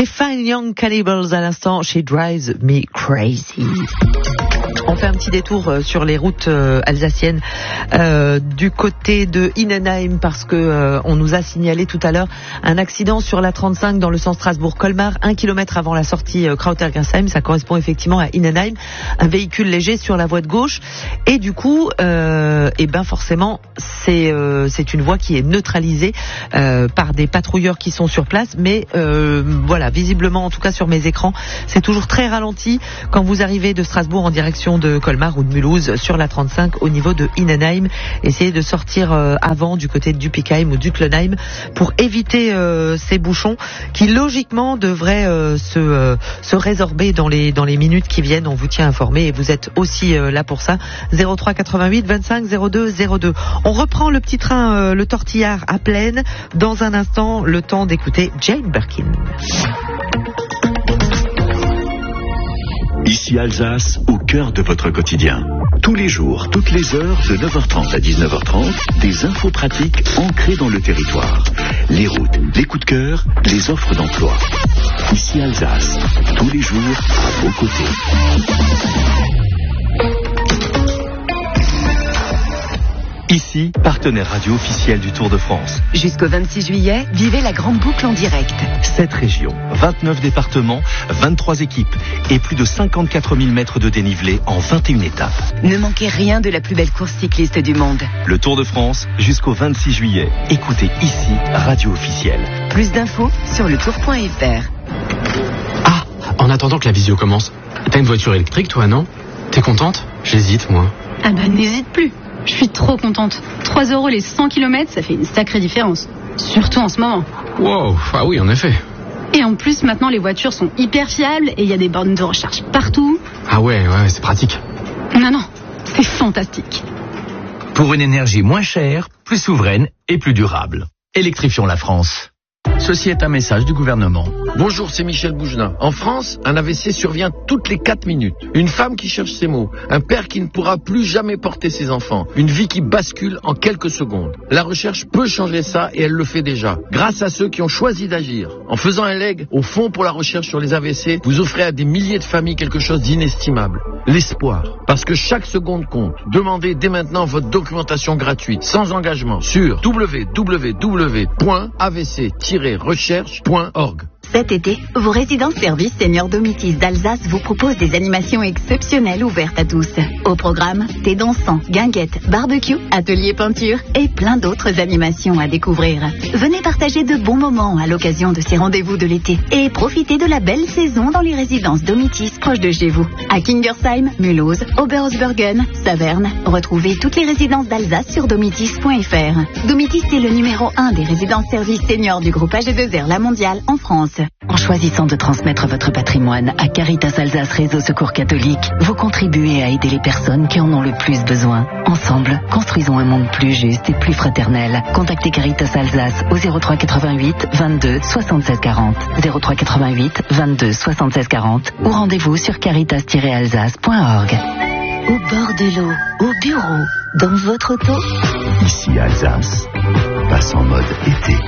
Les Fine Young Cannibals à l'instant chez Drives Me Crazy. On fait un petit détour sur les routes alsaciennes du côté de Innenheim parce que on nous a signalé tout à l'heure un accident sur la 35 dans le sens Strasbourg-Colmar, 1 kilomètre avant la sortie Krauter-Gersheim. Ça correspond effectivement à Innenheim. Un véhicule léger sur la voie de gauche et du coup, forcément, c'est une voie qui est neutralisée par des patrouilleurs qui sont sur place. Mais voilà, visiblement, en tout cas sur mes écrans, c'est toujours très ralenti quand vous arrivez de Strasbourg en direction de Colmar ou de Mulhouse sur la 35 au niveau de Innenheim. Essayez de sortir avant du côté de Dupikheim ou d'Ucklenheim pour éviter ces bouchons qui logiquement devraient se résorber dans les minutes qui viennent. On vous tient informé et vous êtes aussi là pour ça. 03 88 25 02 02. On reprend le petit train le Tortillard à Plaine dans un instant, le temps d'écouter Jane Birkin. Ici Alsace, au cœur de votre quotidien. Tous les jours, toutes les heures, de 9h30 à 19h30, des infos pratiques ancrées dans le territoire. Les routes, les coups de cœur, les offres d'emploi. Ici Alsace, tous les jours, à vos côtés. Ici, partenaire radio officiel du Tour de France. Jusqu'au 26 juillet, vivez la grande boucle en direct. 7 régions, 29 départements, 23 équipes et plus de 54 000 mètres de dénivelé en 21 étapes. Ne manquez rien de la plus belle course cycliste du monde. Le Tour de France, jusqu'au 26 juillet. Écoutez ici, radio officielle. Plus d'infos sur letour.fr. Ah, en attendant que la visio commence, t'as une voiture électrique toi, non? T'es contente? J'hésite, moi. Ah bah n'hésite plus. Je suis trop contente. 3 € les 100 km, ça fait une sacrée différence. Surtout en ce moment. Wow, ah oui, en effet. Et en plus, maintenant, les voitures sont hyper fiables et il y a des bornes de recharge partout. Ah ouais, c'est pratique. Non, c'est fantastique. Pour une énergie moins chère, plus souveraine et plus durable. Électrifions la France. Ceci est un message du gouvernement. Bonjour, c'est Michel Bougenin. En France, un AVC survient toutes les 4 minutes. Une femme qui cherche ses mots. Un père qui ne pourra plus jamais porter ses enfants. Une vie qui bascule en quelques secondes. La recherche peut changer ça et elle le fait déjà. Grâce à ceux qui ont choisi d'agir. En faisant un leg au Fonds pour la recherche sur les AVC, vous offrez à des milliers de familles quelque chose d'inestimable. L'espoir. Parce que chaque seconde compte. Demandez dès maintenant votre documentation gratuite, sans engagement, sur www.avc-recherche.org. Cet été, vos résidences-services Senior Domitis d'Alsace vous proposent des animations exceptionnelles ouvertes à tous. Au programme, thé dansant, guinguettes, barbecue, atelier peinture et plein d'autres animations à découvrir. Venez partager de bons moments à l'occasion de ces rendez-vous de l'été et profitez de la belle saison dans les résidences Domitis proches de chez vous. À Kingersheim, Mulhouse, Oberhausbergen, Saverne, retrouvez toutes les résidences d'Alsace sur domitis.fr. Domitis est le numéro 1 des résidences-services seniors du groupe AG2R La Mondiale en France. En choisissant de transmettre votre patrimoine à Caritas Alsace Réseau Secours Catholique, vous contribuez à aider les personnes qui en ont le plus besoin. Ensemble, construisons un monde plus juste et plus fraternel. Contactez Caritas Alsace au 03 88 22 76 40, 03 88 22 76 40 ou rendez-vous sur caritas-alsace.org. Au bord de l'eau, au bureau, dans votre auto. Ici Alsace, passe en mode été.